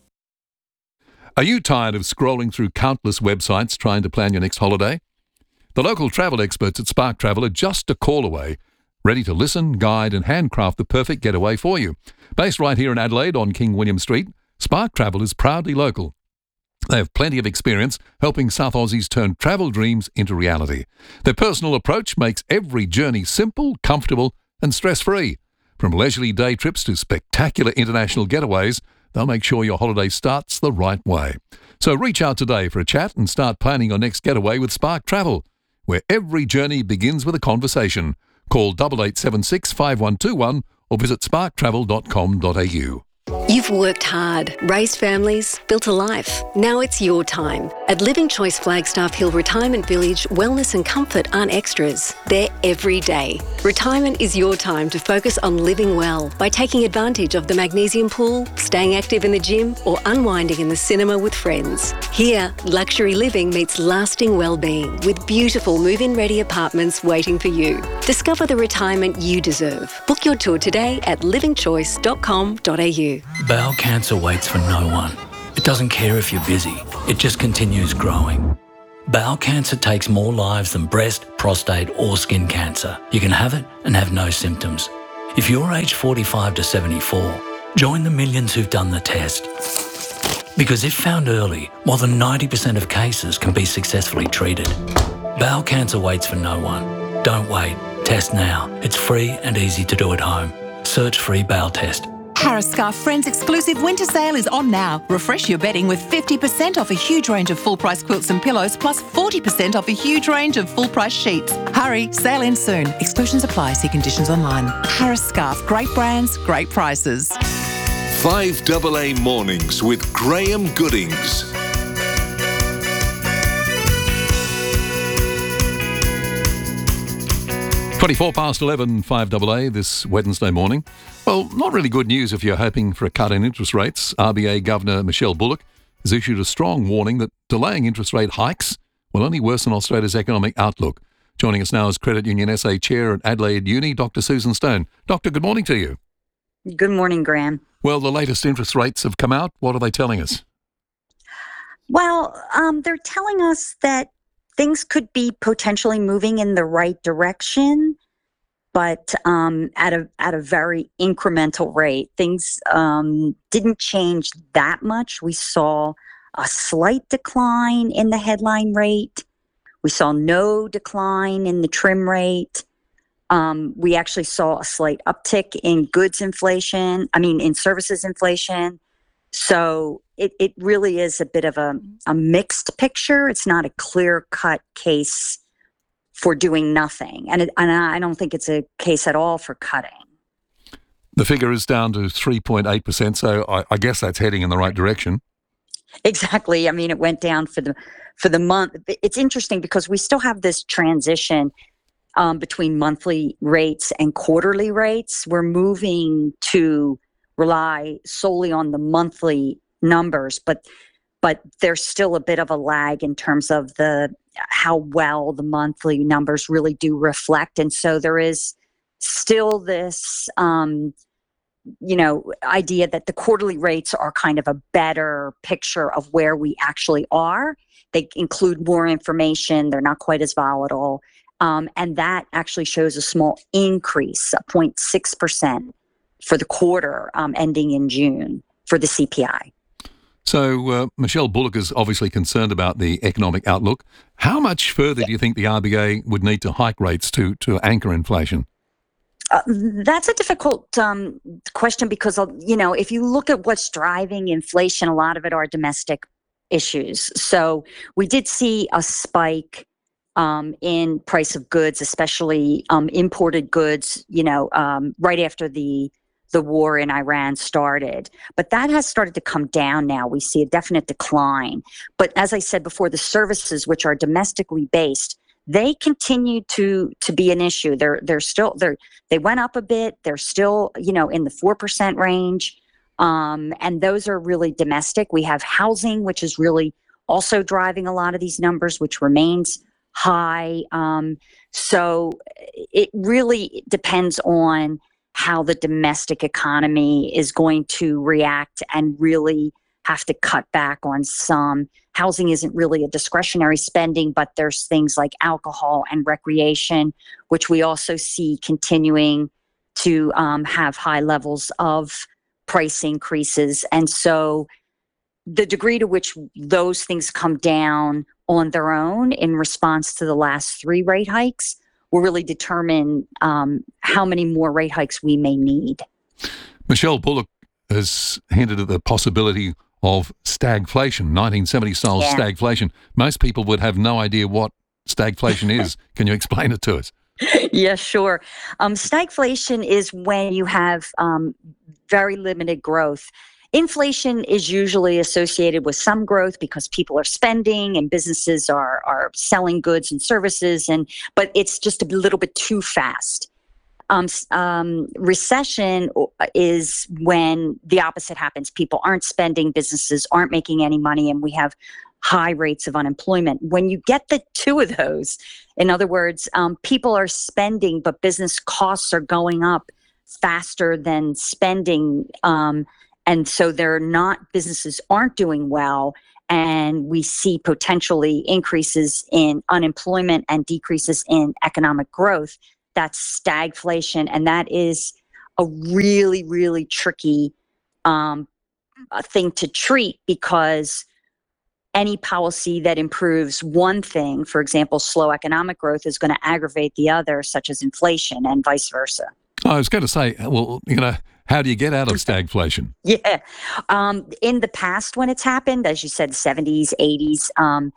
Are you tired of scrolling through countless websites trying to plan your next holiday? The local travel experts at Spark Travel are just a call away, ready to listen, guide and handcraft the perfect getaway for you. Based right here in Adelaide on King William Street, Spark Travel is proudly local. They have plenty of experience helping South Aussies turn travel dreams into reality. Their personal approach makes every journey simple, comfortable and stress-free. From leisurely day trips to spectacular international getaways, they'll make sure your holiday starts the right way. So reach out today for a chat and start planning your next getaway with Spark Travel, where every journey begins with a conversation. Call 8876 5121 or visit sparktravel.com.au. You've worked hard, raised families, built a life. Now it's your time. At Living Choice Flagstaff Hill Retirement Village, wellness and comfort aren't extras. They're every day. Retirement is your time to focus on living well by taking advantage of the magnesium pool, staying active in the gym, or unwinding in the cinema with friends. Here, luxury living meets lasting well-being with beautiful move-in ready apartments waiting for you. Discover the retirement you deserve. Book your tour today at livingchoice.com.au. Bowel cancer waits for no one. It doesn't care if you're busy. It just continues growing. Bowel cancer takes more lives than breast, prostate or skin cancer. You can have it and have no symptoms. If you're aged 45 to 74, join the millions who've done the test. Because if found early, more than 90% of cases can be successfully treated. Bowel cancer waits for no one. Don't wait. Test now. It's free and easy to do at home. Search free bowel test. Harris Scarf Friends exclusive winter sale is on now. Refresh your bedding with 50% off a huge range of full-price quilts and pillows, plus 40% off a huge range of full-price sheets. Hurry, sale ends soon. Exclusions apply. See conditions online. Harris Scarf, great brands, great prices. 5AA Mornings with Graham Goodings. Twenty-four past 11, 5AA this Wednesday morning. Well, not really good news if you're hoping for a cut in interest rates. RBA Governor Michelle Bullock has issued a strong warning that delaying interest rate hikes will only worsen Australia's economic outlook. Joining us now is Credit Union SA Chair at Adelaide Uni, Dr. Susan Stone. Doctor, good morning to you. Good morning, Graham. Well, the latest interest rates have come out. What are they telling us? Well, they're telling us that things could be potentially moving in the right direction, but at a very incremental rate. Things didn't change that much. We saw a slight decline in the headline rate. We saw no decline in the trim rate. We actually saw a slight uptick in in services inflation. So it really is a bit of a mixed picture. It's not a clear-cut case for doing nothing. And I don't think it's a case at all for cutting. The figure is down to 3.8%, so I guess that's heading in the right direction. Exactly. I mean, it went down for the month. It's interesting because we still have this transition between monthly rates and quarterly rates. We're moving to rely solely on the monthly numbers, but there's still a bit of a lag in terms of how well the monthly numbers really do reflect. And so there is still this, idea that the quarterly rates are kind of a better picture of where we actually are. They include more information. They're not quite as volatile. And that actually shows a small increase, 0.6% for the quarter ending in June for the CPI. So Michelle Bullock is obviously concerned about the economic outlook. How much further do you think the RBA would need to hike rates to anchor inflation? That's a difficult question because, if you look at what's driving inflation, a lot of it are domestic issues. So we did see a spike in price of goods, especially imported goods, right after the war in Iran started. But that has started to come down now. We see a definite decline. But as I said before, the services, which are domestically based, they continue to be an issue. They went up a bit. They're still, in the 4% range. And those are really domestic. We have housing, which is really also driving a lot of these numbers, which remains high. So it really depends on how the domestic economy is going to react and really have to cut back on some. Housing isn't really a discretionary spending, but there's things like alcohol and recreation, which we also see continuing to have high levels of price increases. And so the degree to which those things come down on their own in response to the last 3 rate hikes will really determine how many more rate hikes we may need. Michelle Bullock has hinted at the possibility of stagflation, 1970-style stagflation. Most people would have no idea what stagflation is. Can you explain it to us? Yeah, sure. Stagflation is when you have very limited growth. Inflation is usually associated with some growth because people are spending and businesses are selling goods and services, but it's just a little bit too fast. Recession is when the opposite happens. People aren't spending, businesses aren't making any money, and we have high rates of unemployment. When you get the two of those, in other words, people are spending, but business costs are going up faster than spending. And so businesses aren't doing well. And we see potentially increases in unemployment and decreases in economic growth. That's stagflation. And that is a really, really tricky thing to treat, because any policy that improves one thing, for example, slow economic growth, is going to aggravate the other, such as inflation, and vice versa. I was going to say, well, how do you get out of stagflation? Yeah. In the past, when it's happened, as you said, 70s, 80s,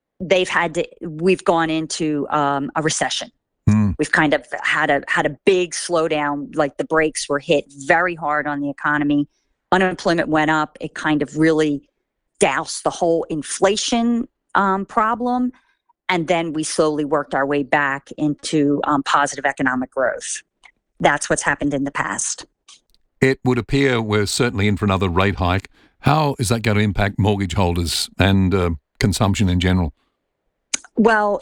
we've gone into a recession. We've kind of had a big slowdown, like the brakes were hit very hard on the economy. Unemployment went up. It kind of really doused the whole inflation problem. And then we slowly worked our way back into positive economic growth. That's what's happened in the past. It would appear we're certainly in for another rate hike. How is that going to impact mortgage holders and consumption in general? Well,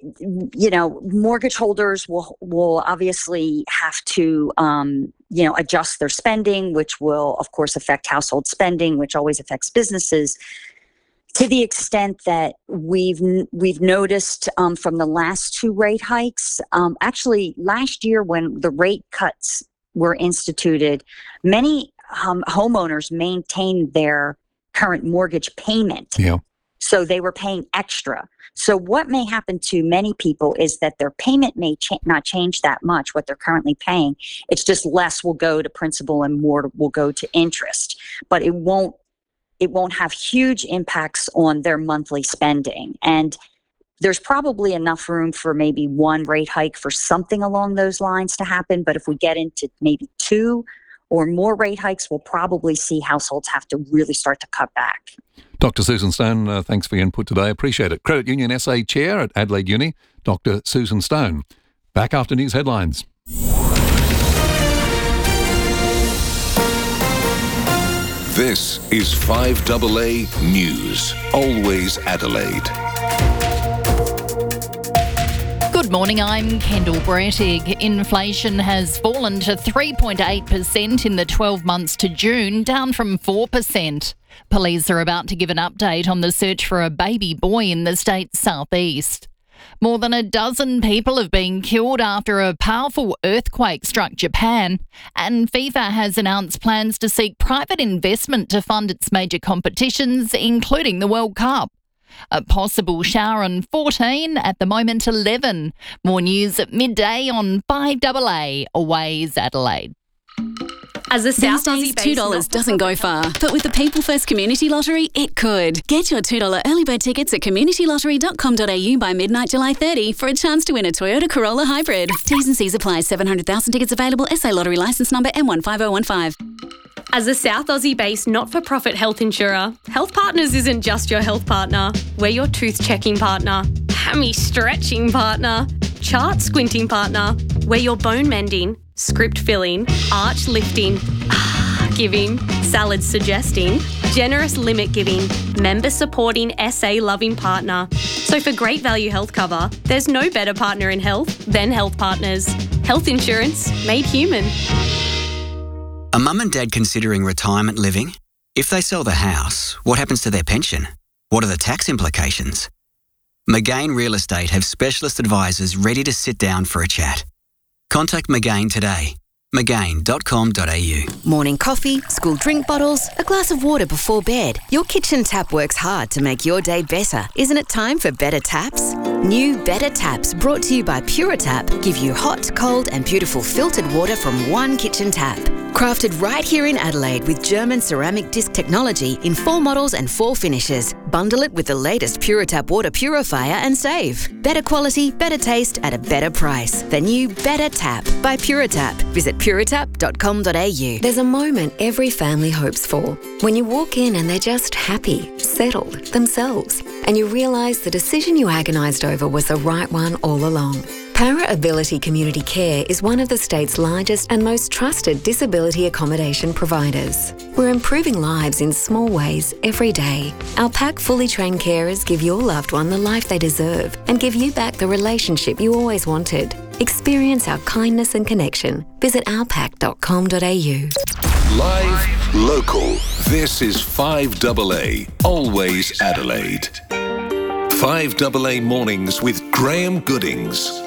mortgage holders will obviously have to, adjust their spending, which will, of course, affect household spending, which always affects businesses. To the extent that we've noticed from the last 2 rate hikes, actually last year when the rate cuts were instituted, many homeowners maintained their current mortgage payment. Yeah. So they were paying extra. So what may happen to many people is that their payment may not change that much, what they're currently paying. It's just less will go to principal and more will go to interest. But it won't have huge impacts on their monthly spending. And there's probably enough room for maybe 1 rate hike for something along those lines to happen. But if we get into maybe 2 or more rate hikes, we'll probably see households have to really start to cut back. Dr. Susan Stone, thanks for your input today. Appreciate it. Credit Union SA Chair at Adelaide Uni, Dr. Susan Stone. Back after news headlines. This is 5AA News. Always Adelaide. Good morning, I'm Kendall Brettig. Inflation has fallen to 3.8% in the 12 months to June, down from 4%. Police are about to give an update on the search for a baby boy in the state's southeast. More than a dozen people have been killed after a powerful earthquake struck Japan, and FIFA has announced plans to seek private investment to fund its major competitions, including the World Cup. A possible shower on 14, at the moment 11. More news at midday on 5AA, Always Adelaide. As a South Aussie, $2 doesn't go far, but with the People First Community Lottery, it could. Get your $2 early bird tickets at communitylottery.com.au by midnight July 30 for a chance to win a Toyota Corolla Hybrid. T's and C's apply. 700,000 tickets available. SA Lottery licence number M15015. As a South Aussie-based not-for-profit health insurer, Health Partners isn't just your health partner. We're your tooth-checking partner, hammy-stretching partner, chart-squinting partner. We're your bone-mending, script-filling, arch-lifting, giving, salad-suggesting, generous limit-giving, member-supporting, SA-loving partner. So for great value health cover, there's no better partner in health than Health Partners. Health insurance made human. Are mum and dad considering retirement living? If they sell the house, what happens to their pension? What are the tax implications? McGain Real Estate have specialist advisors ready to sit down for a chat. Contact McGain today Magain.com.au. Morning coffee, school drink bottles, a glass of water before bed. Your kitchen tap works hard to make your day better. Isn't it time for better taps? New Better Taps, brought to you by Puritap, give you hot, cold and beautiful filtered water from one kitchen tap. Crafted right here in Adelaide with German ceramic disc technology in 4 models and 4 finishes. Bundle it with the latest Puritap water purifier and save. Better quality, better taste at a better price. The new Better Tap by Puritap. Visit puritap.com.au. There's a moment every family hopes for. When you walk in and they're just happy, settled, themselves, and you realise the decision you agonised over was the right one all along. Para Ability Community Care is one of the state's largest and most trusted disability accommodation providers. We're improving lives in small ways every day. Our PAC fully trained carers give your loved one the life they deserve and give you back the relationship you always wanted. Experience our kindness and connection. Visit ourpac.com.au. Live, local. This is 5AA, always Adelaide. 5AA Mornings with Graham Goodings.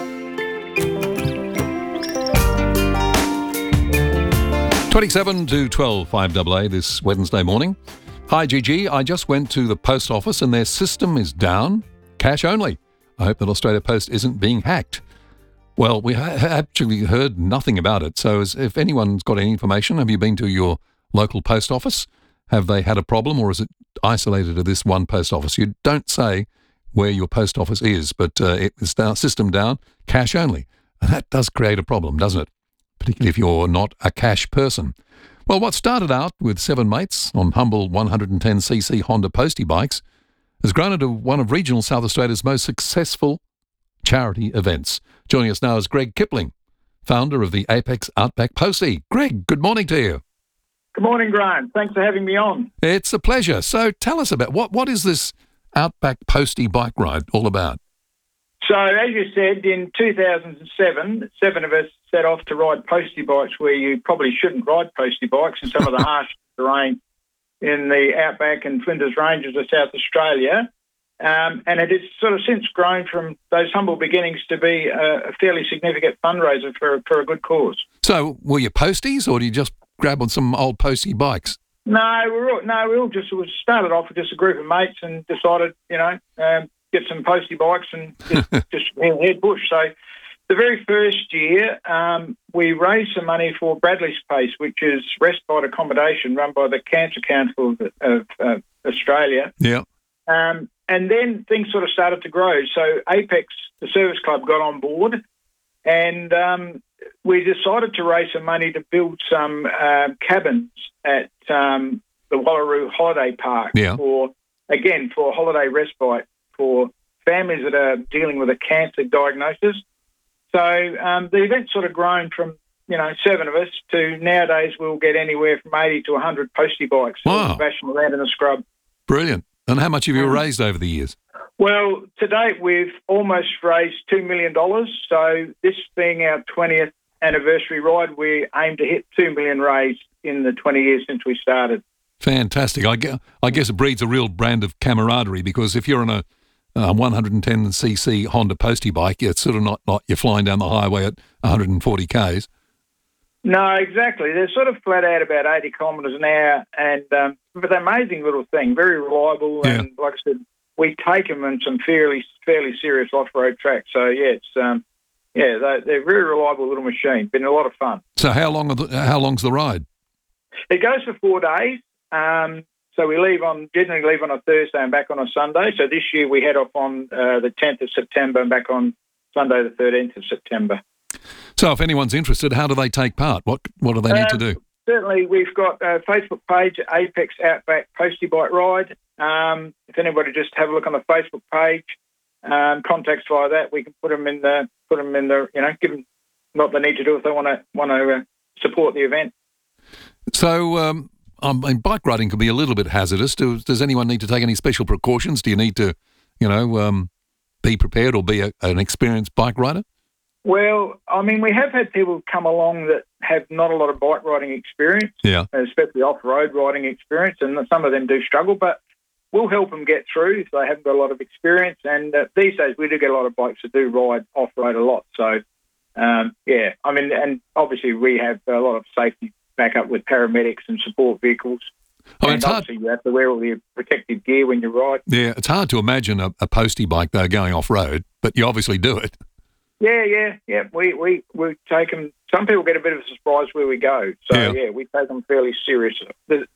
27 to 12, 5AA this Wednesday morning. Hi, Gigi. I just went to the post office and their system is down. Cash only. I hope that Australia Post isn't being hacked. Well, we actually heard nothing about it. So if anyone's got any information, have you been to your local post office? Have they had a problem, or is it isolated to this one post office? You don't say where your post office is, but it's down, system down, cash only. And that does create a problem, doesn't it? Particularly if you're not a cash person. Well, what started out with 7 mates on humble 110cc Honda Postie bikes has grown into one of regional South Australia's most successful charity events. Joining us now is Greg Kipling, founder of the Apex Outback Postie. Greg, good morning to you. Good morning, Graham. Thanks for having me on. It's a pleasure. So tell us about what is this Outback Postie bike ride all about? So, as you said, in 2007, 7 of us set off to ride postie bikes where you probably shouldn't ride postie bikes in some of the harsh terrain in the Outback and Flinders Ranges of South Australia. And it has sort of since grown from those humble beginnings to be a fairly significant fundraiser for a good cause. So, were you posties, or do you just grab on some old postie bikes? No, we started off with just a group of mates and decided, get some postie bikes and just head bush. So the very first year, we raised some money for Bradley's Pace, which is respite accommodation run by the Cancer Council of Australia. Yeah. And then things sort of started to grow. So Apex, the service club, got on board, and we decided to raise some money to build some cabins at the Wallaroo Holiday Park for holiday respite for families that are dealing with a cancer diagnosis. So the event's sort of grown from, 7 of us to nowadays we'll get anywhere from 80 to 100 postie bikes bashing around in the scrub. Brilliant. And how much have you raised over the years? Well, to date we've almost raised $2 million. So this being our 20th anniversary ride, we aim to hit $2 million raised in the 20 years since we started. Fantastic. I guess it breeds a real brand of camaraderie, because if you're on a 110cc Honda Postie bike, it's sort of not like you're flying down the highway at 140 k's. No, exactly. They're sort of flat out about 80 kilometres an hour, and but they're amazing little thing, very reliable, and like I said, we take them in some fairly serious off-road tracks. So they're very reliable little machine. Been a lot of fun. So how long's the ride? It goes for 4 days. So we generally leave on a Thursday and back on a Sunday. So this year we head off on the 10th of September and back on Sunday the 13th of September. So if anyone's interested, how do they take part? What do they need to do? Certainly, we've got a Facebook page, Apex Outback Postie Bike Ride. If anybody just have a look on the Facebook page, contacts via that, we can put them in the give them what they need to do if they want to support the event. So, bike riding can be a little bit hazardous. Does anyone need to take any special precautions? Do you need to, be prepared or be an experienced bike rider? Well, I mean, we have had people come along that have not a lot of bike riding experience, especially off-road riding experience, and some of them do struggle, but we'll help them get through if they haven't got a lot of experience. And these days we do get a lot of bikes that do ride off-road a lot. So and obviously we have a lot of safety backup with paramedics and support vehicles. And obviously you have to wear all the protective gear when you ride. Yeah, it's hard to imagine a postie bike, though, going off-road, but you obviously do it. Yeah. We take them. Some people get a bit of a surprise where we go. So, we take them fairly seriously.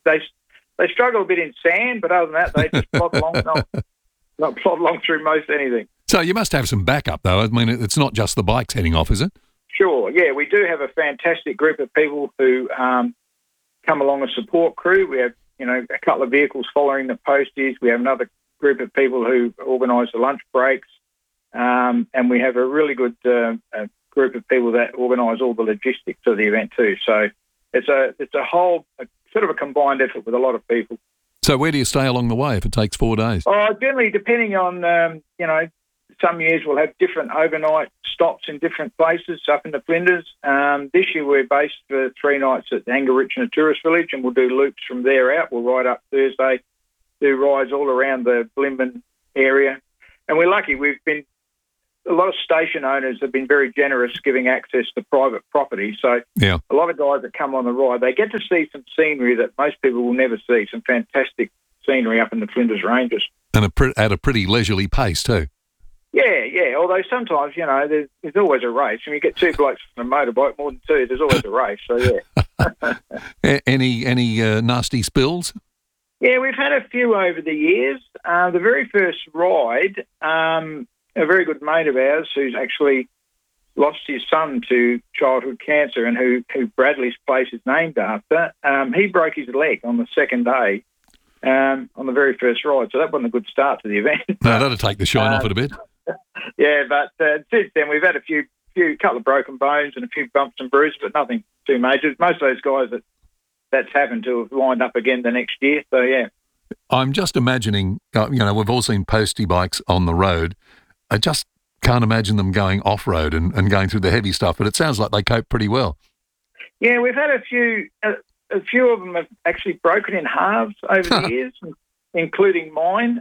They struggle a bit in sand, but other than that, they just plod along, not plod along through most anything. So you must have some backup, though. I mean, it's not just the bikes heading off, is it? Sure, yeah. We do have a fantastic group of people who come along as support crew. We have, a couple of vehicles following the posties. We have another group of people who organise the lunch breaks. And we have a really good group of people that organise all the logistics of the event too. So it's a whole sort of a combined effort with a lot of people. So where do you stay along the way if it takes 4 days? Generally, depending on, some years we'll have different overnight stops in different places up in the Flinders. This year we're based for 3 nights at Angarich in a tourist village, and we'll do loops from there out. We'll ride up Thursday, do rides all around the Blimben area. And we're lucky. A lot of station owners have been very generous giving access to private property. So a lot of guys that come on the ride, they get to see some scenery that most people will never see, some fantastic scenery up in the Flinders Ranges. And at a pretty leisurely pace too. Yeah. Although sometimes, there's always a race. When you get 2 blokes on a motorbike, more than 2, there's always a race. So, yeah. Any nasty spills? Yeah, we've had a few over the years. The very first ride, a very good mate of ours who's actually lost his son to childhood cancer and who Bradley's place is named after, he broke his leg on the second day on the very first ride. So that wasn't a good start to the event. No, that'll take the shine off it a bit. Yeah, but since then we've had a couple of broken bones and a few bumps and bruises, but nothing too major. Most of those guys that's happened to have lined up again the next year. So, yeah. I'm just imagining, we've all seen postie bikes on the road. I just can't imagine them going off-road and going through the heavy stuff, but it sounds like they cope pretty well. Yeah, we've had a few of them have actually broken in halves over the years, including mine.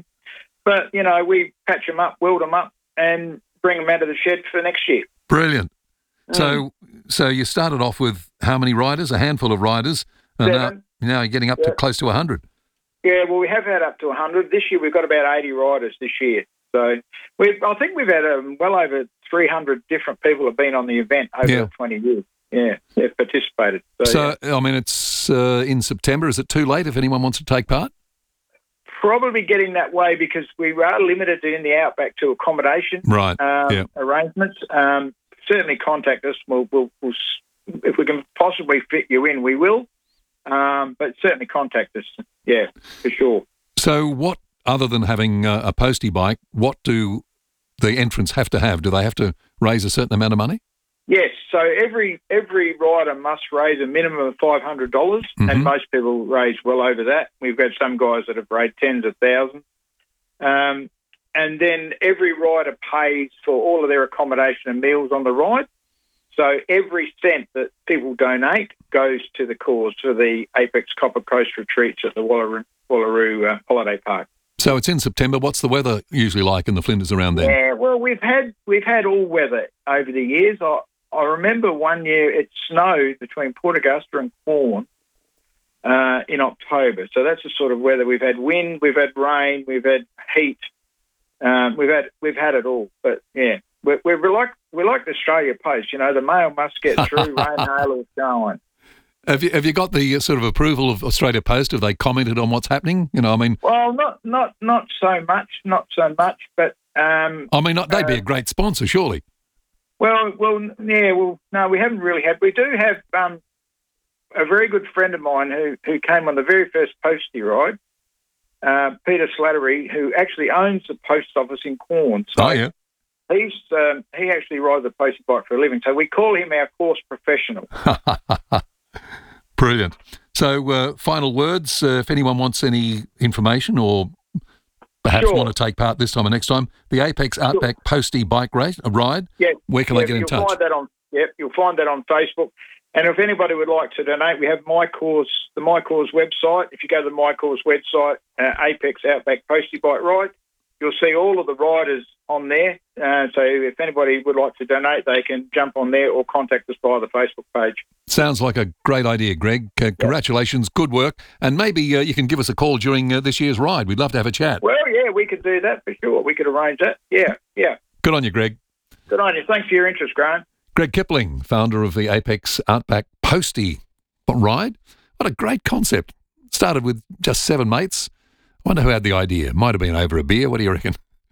But, we patch them up, weld them up, and bring them out of the shed for next year. Brilliant. So you started off with how many riders? A handful of riders. And now you're getting up to close to 100. Yeah, well, we have had up to 100. This year we've got about 80 riders this year. So I think we've had well over 300 different people have been on the event over 20 years. Yeah, they've participated. I mean, it's in September. Is it too late if anyone wants to take part? Probably getting that way because we are limited in the outback to accommodation arrangements. Certainly contact us. We'll if we can possibly fit you in, we will. But certainly contact us. Yeah, for sure. So what, other than having a postie bike, what do the entrants have to have? Do they have to raise a certain amount of money? Yes. So every rider must raise a minimum of $500, and most people raise well over that. We've got some guys that have raised tens of thousands. And then every rider pays for all of their accommodation and meals on the ride. So every cent that people donate goes to the cause for the Apex Copper Coast retreats at the Wallaroo Holiday Park. So it's in September. What's the weather usually like in the Flinders around there? Yeah, well, we've had all weather over the years. I remember one year it snowed between Port Augusta and Quorn in October. So that's the sort of weather. We've had wind, we've had rain, we've had heat. We've had it all. But yeah, we're like the Australia Post. The mail must get through, rain, hail, or shine. Have you got the sort of approval of Australia Post? Have they commented on what's happening? Well, not so much, but they'd be a great sponsor, surely. No, we haven't really had. We do have a very good friend of mine who came on the very first postie ride, Peter Slattery, who actually owns the post office in Quorn. So he actually rides a postie bike for a living. So we call him our course professional. Brilliant. So final words, if anyone wants any information or perhaps want to take part this time or next time, the Apex Outback Postie Bike Ride, where can they get in touch? You'll find that on Facebook. And if anybody would like to donate, we have the My Cause website. If you go to the My Cause website, Apex Outback Postie Bike Ride, you'll see all of the riders on there. So if anybody would like to donate, they can jump on there or contact us via the Facebook page. Sounds like a great idea, Greg. Congratulations, good work. And maybe you can give us a call during this year's ride. We'd love to have a chat. Well, yeah, we could do that for sure. We could arrange that. Yeah. Good on you, Greg. Good on you. Thanks for your interest, Graham. Greg Kipling, founder of the Apex Outback Postie ride. What a great concept. Started with just 7 mates. I wonder who had the idea. Might have been over a beer. What do you reckon?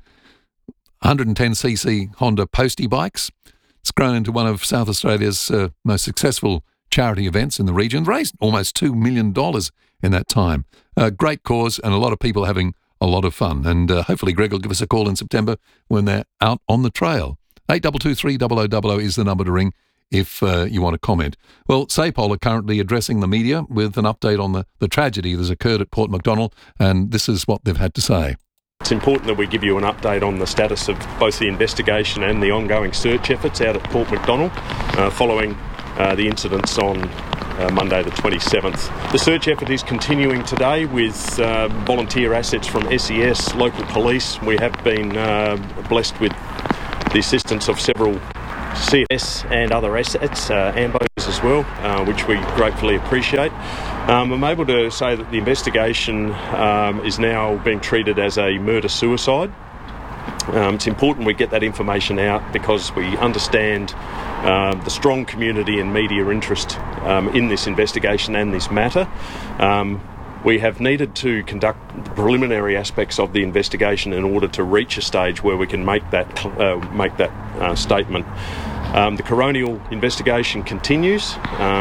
110cc Honda Postie bikes. It's grown into one of South Australia's most successful charity events in the region. Raised almost $2 million in that time. Great cause and a lot of people having a lot of fun. And hopefully Greg will give us a call in September when they're out on the trail. 8223 0000 is the number to ring if you want to comment. Well, SAPOL are currently addressing the media with an update on the tragedy that's occurred at Port MacDonnell, and this is what they've had to say. It's important that we give you an update on the status of both the investigation and the ongoing search efforts out at Port MacDonnell following the incidents on Monday the 27th. The search effort is continuing today with volunteer assets from SES, local police. We have been blessed with the assistance of several CS and other assets, AMBOs as well, which we gratefully appreciate. I'm able to say that the investigation is now being treated as a murder-suicide. It's important we get that information out because we understand the strong community and media interest in this investigation and this matter. We have needed to conduct the preliminary aspects of the investigation in order to reach a stage where we can make that statement. The coronial investigation continues.